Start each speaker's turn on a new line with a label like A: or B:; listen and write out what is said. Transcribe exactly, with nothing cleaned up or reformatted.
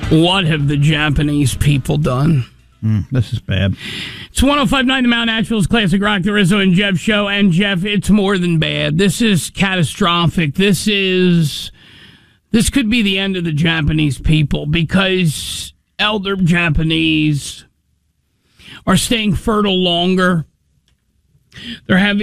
A: What have the Japanese people done?
B: Mm, this is bad.
A: It's one oh five point nine The Mount Nashville's Classic Rock, the Rizzo and Jeff show. And Jeff, it's more than bad. This is catastrophic. This is, this could be the end of the Japanese people because elder Japanese are staying fertile longer. They're having